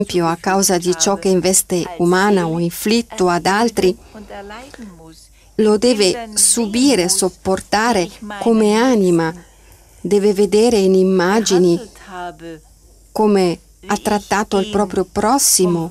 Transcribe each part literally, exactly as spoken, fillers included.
esempio a causa di ciò che in veste umana o inflitto ad altri, lo deve subire, sopportare come anima, deve vedere in immagini come ha trattato il proprio prossimo,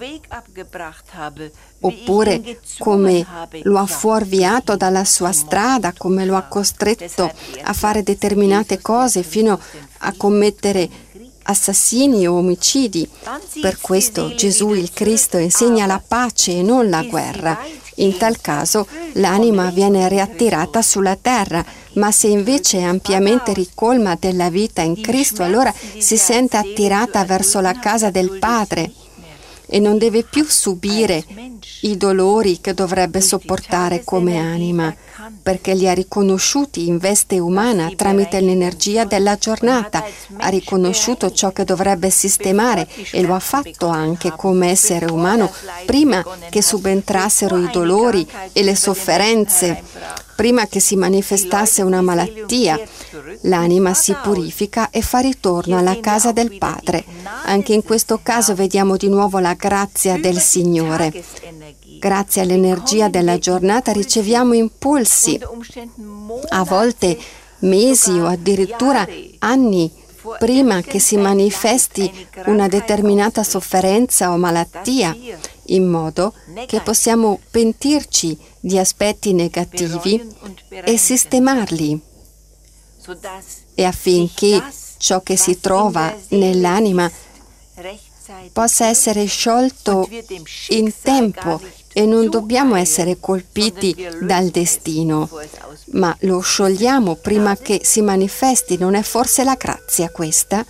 oppure come lo ha fuorviato dalla sua strada, come lo ha costretto a fare determinate cose fino a commettere assassini o omicidi. Per questo Gesù il Cristo insegna la pace e non la guerra. In tal caso l'anima viene riattirata sulla terra, ma se invece è ampiamente ricolma della vita in Cristo, allora si sente attirata verso la casa del Padre e non deve più subire i dolori che dovrebbe sopportare come anima, perché li ha riconosciuti in veste umana tramite l'energia della giornata, ha riconosciuto ciò che dovrebbe sistemare e lo ha fatto anche come essere umano prima che subentrassero i dolori e le sofferenze, prima che si manifestasse una malattia. L'anima si purifica e fa ritorno alla casa del Padre. Anche in questo caso vediamo di nuovo la grazia del Signore. Grazie all'energia della giornata riceviamo impulsi, a volte mesi o addirittura anni prima che si manifesti una determinata sofferenza o malattia, in modo che possiamo pentirci di aspetti negativi e sistemarli, e affinché ciò che si trova nell'anima possa essere sciolto in tempo e non dobbiamo essere colpiti dal destino, ma lo sciogliamo prima che si manifesti. Non è forse la grazia questa?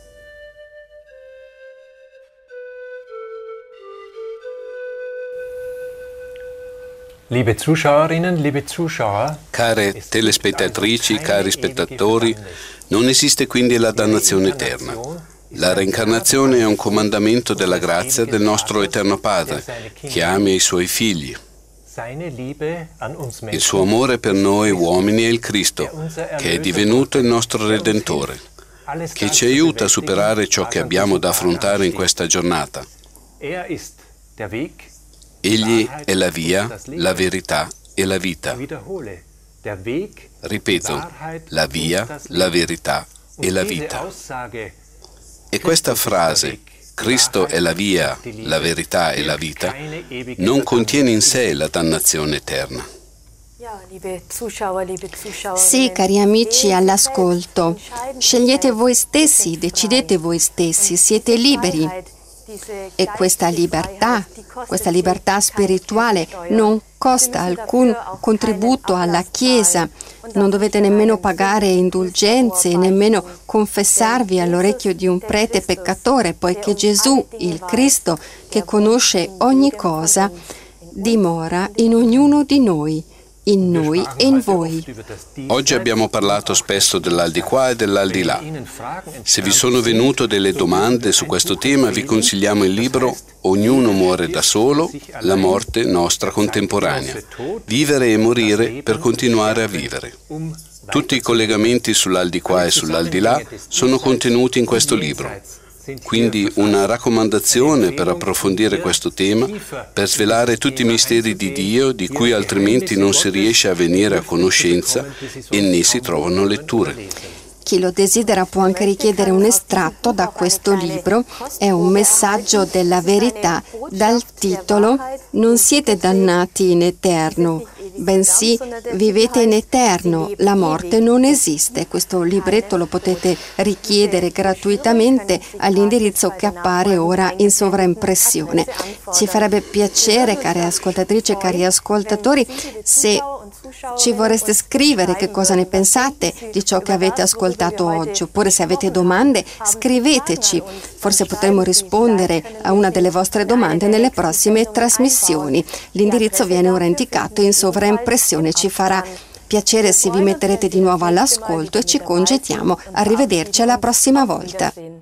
Liebe Zuschauerinnen, liebe Zuschauer, care telespettatrici, cari spettatori, non esiste quindi la dannazione eterna. La reincarnazione è un comandamento della grazia del nostro Eterno Padre, che ama i Suoi figli. Il suo amore per noi uomini è il Cristo, che è divenuto il nostro Redentore, che ci aiuta a superare ciò che abbiamo da affrontare in questa giornata. Egli è la via, la verità e la vita. Ripeto, la via, la verità e la vita. E questa frase, Cristo è la via, la verità e la vita, non contiene in sé la dannazione eterna. Sì, cari amici all'ascolto, scegliete voi stessi, decidete voi stessi, siete liberi. E questa libertà, questa libertà spirituale non costa alcun contributo alla Chiesa, non dovete nemmeno pagare indulgenze, nemmeno confessarvi all'orecchio di un prete peccatore, poiché Gesù, il Cristo, che conosce ogni cosa, dimora in ognuno di noi, in noi e in voi. Oggi abbiamo parlato spesso dell'aldilà e dell'aldilà. Se vi sono venute delle domande su questo tema, vi consigliamo il libro Ognuno muore da solo, la morte nostra contemporanea. Vivere e morire per continuare a vivere. Tutti i collegamenti sull'aldilà e sull'aldilà sono contenuti in questo libro. Quindi una raccomandazione per approfondire questo tema, per svelare tutti i misteri di Dio di cui altrimenti non si riesce a venire a conoscenza e né si trovano letture. Chi lo desidera può anche richiedere un estratto da questo libro. È un messaggio della verità dal titolo Non siete dannati in eterno, bensì vivete in eterno, la morte non esiste. Questo libretto lo potete richiedere gratuitamente all'indirizzo che appare ora in sovraimpressione. Ci farebbe piacere, care ascoltatrici e cari ascoltatori, se ci vorreste scrivere che cosa ne pensate di ciò che avete ascoltato oggi, oppure se avete domande scriveteci, forse potremo rispondere a una delle vostre domande nelle prossime trasmissioni. L'indirizzo viene ora indicato in sovraimpressione. Ci farà piacere se vi metterete di nuovo all'ascolto e ci congediamo. Arrivederci alla prossima volta.